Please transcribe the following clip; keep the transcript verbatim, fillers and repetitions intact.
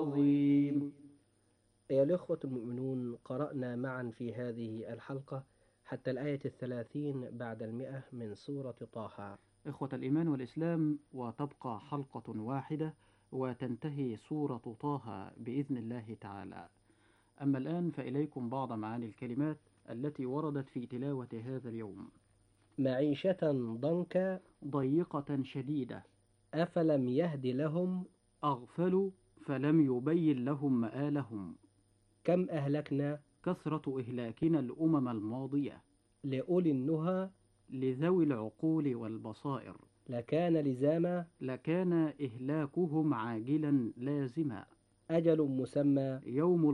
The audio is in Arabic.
عظيم. أيها الأخوة المؤمنون، قرأنا معا في هذه الحلقة حتى الآية الثلاثين بعد المئة من سورة طه. إخوة الإيمان والإسلام، وتبقى حلقة واحدة وتنتهي سورة طه بإذن الله تعالى. أما الآن فإليكم بعض معاني الكلمات التي وردت في تلاوة هذا اليوم. معيشة ضنكا، ضيقة شديدة، أفلم يهد لهم، أغفلوا فلم يبين لهم مآلهم، كم أهلكنا، كثرة إهلاكنا الأمم الماضية، لأولي النهى، لذوي العقول والبصائر، لكان لزاما، لكان إهلاكهم عاجلا لازما، أجل مسمى، يوم